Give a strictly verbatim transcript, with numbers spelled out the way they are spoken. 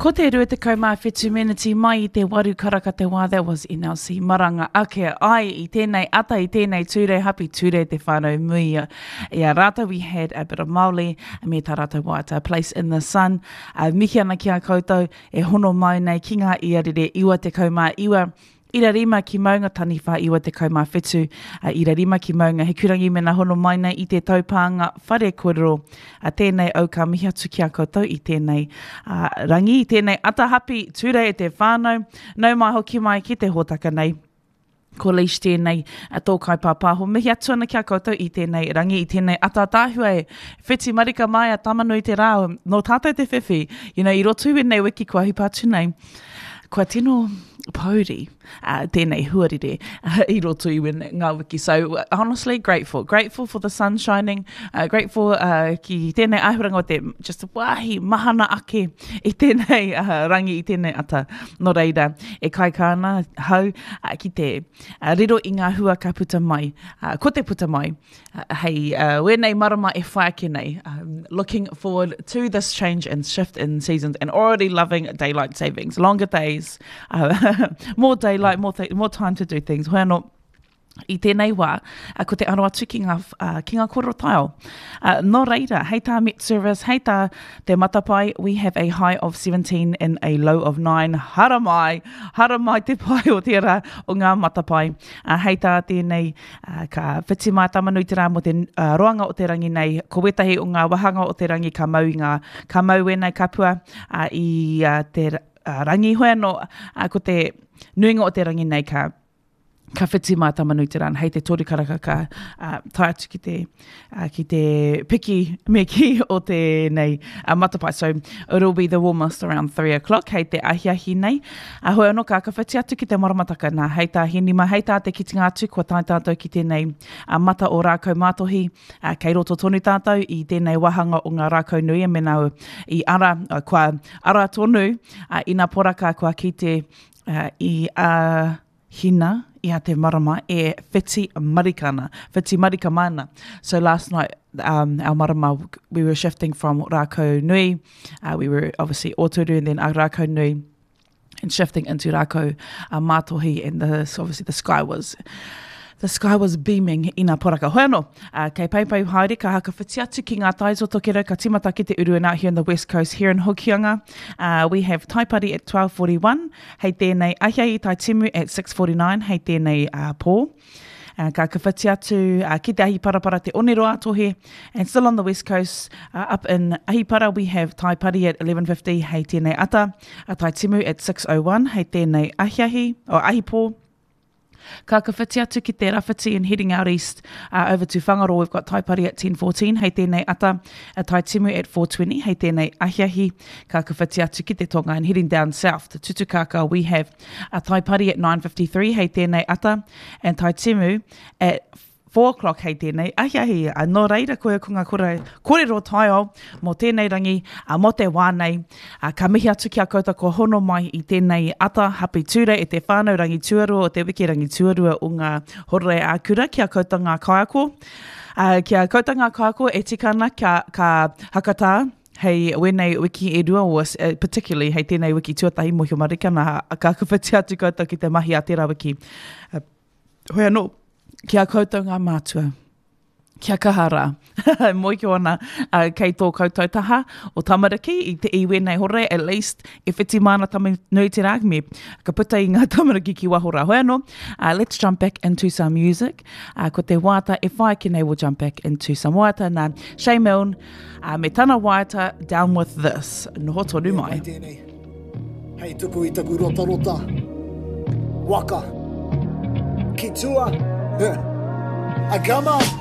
Ko te rua te kaumā whetū miniti mai I te waru karaka te wā, that was N L C Maranga Ake ai I tēnei ata I tēnei ture, happy ture te whānau mui. Ia rata, we had a bit of Māori, me tā rata wāta, Place in the Sun. Uh, mihi ana ki a koutou, e hono mai nei ki ngā iarere iwa te kaumā iwa. Ira rima ki maunga tani wha iwa te kaumā whetū. Uh, ira rima ki maunga he kurangi mena hono mai nei I te taupānga whare kōrero. Uh, tēnei au ka mihi atu ki a koutou I tēnei uh, rangi, I tēnei ata happy ture e te whānau. Nau mai hoki mai ki te hōtaka nei. Ko leish tēnei uh, tō kai pāpāho. Mihi atu ana ki a koutou I tēnei rangi, I tēnei ata tāhua e whiti marika mai a tamanui te rāo. No tātou te whiwhi, you know, I rotu e nei wiki kua hipātu nei. Kua tino pauri, uh, tēnei huarire, uh, I roto I win ngā wiki. So uh, honestly, grateful. Grateful for the sun shining. Uh, grateful uh, ki tēnei ahuranga o te just wahi mahana ake I tēnei uh, rangi I tēnei ata. No reira, e kai kāna hau uh, ki te uh, riro I ngā hua ka puta mai. Uh, ko te puta mai. Uh, hei, uh, wēnei marama e whae ake nei. Um, looking forward to this change and shift in seasons and already loving daylight savings. Longer days. Uh, more daylight, more, th- more time to do things. Hoi anō, I tēnei wā, uh, ko te aro atu ki ngā, uh, ki ngā kōrero taio. Uh, no reira, hei tā Met Service, hei tā te matapai, we have a high of seventeen and a low of nine. Hara mai, hara mai te pai o tērā o ngā matapai. Uh, hei tā tēnei, uh, ka whiti mai tamanui te rā mo te uh, roanga o te rangi nei, ko wetahi o ngā wahanga o te rangi ka mau I ngā, ka mau e nei kapua uh, I uh, te Uh, rangi hoi anō, uh, ko te nuinga o te rangi nei ka ka whiti mai tamanui te rāna, hei te tori karaka ka uh, tai atu ki te, uh, ki te piki me ki o te nei uh, matapai. So it'll be the warmest around three o'clock, hei te ahiahi nei. Uh, hoi anō ka ka whiti atu ki te maramataka nā, hei tā hinima, hei tā te kitinga atu, kua tai tātou ki tēnei uh, mata o rākau mātohi, uh, kei roto tonu tātou I tēnei wahanga o ngā rākau nui, e mena I ara, uh, kua ara tonu, uh, I nā poraka kua ki te uh, I uh, hina, ia te marama e whiti marikana, whiti marika mana. So last night, um, our marama, we were shifting from Rākau Nui. Uh, we were obviously Oturu and then Rākau Nui and shifting into Rākau uh, Mātohi. And the, so obviously the sky was... The sky was beaming I ngā poraka. Hoi anō, uh, kei paipau haere, ka haka whiti atu ki ngā taizo tokero, ka timata ki te uruen out here in the West Coast, here in Hokianga. Uh, we have taipari at twelve forty-one, hei tēnei ahiai tai timu at six forty-nine, hei tēnei uh, pō. Uh, ka ka whiti atu uh, ki te ahi parapara te onero atohe. And still on the West Coast, uh, up in Ahipara, we have taipari at eleven fifty, hei tēnei ata. Uh, tai timu at six oh one, hei tēnei ahiahi, o ahi pō. Ka ka whiti atu ki te rawhiti and heading out east uh, over to Whangaroa. We've got taipari at ten fourteen, hei tēnei ata, a tai timu at four twenty, hei tēnei ahiahi. Ka ka whiti atu ki te tonga and heading down south to Tutukaka, we have a taipari at nine fifty-three, hei tēnei ata, and tai timu at four o'clock, hei tēnei ahiahi. A no reira koe ko ngā kore, kōrero taio mō tēnei rangi, a mo te wānei, a ka mihi atu ki a koutou ko hono mai I tēnei ata happy ture e te whānau rangi tuarua o te wiki rangi tuarua o ngā horere a kura ki a koutou ngā kaiako. Uh, ki a koutou ngā kaiako e tikana ka, ka hakatā, hei wēnei wiki e rua, o uh, particularly hei tēnei wiki tuatahi mo hio marika, na ka kawhiti atu koutou ki te mahi a tērā wiki. Uh, hoi anō, kia koutou ngā mātua, kia kahara, moi ki ona uh, kei tō koutou taha o tamariki I te iwe nei hore, at least e whiti mana tamanui te rāk me, ka puta I ngā tamariki ki wahora. Hoi anō, uh, let's jump back into some music. Uh, ko te wāta e whae ki nei, we'll jump back into some wāta. Nā Shay Milne, uh, me tana wāta, Down With This, noho tonu mai. Hei tuku I taku rota rota, waka, ki tua, agama.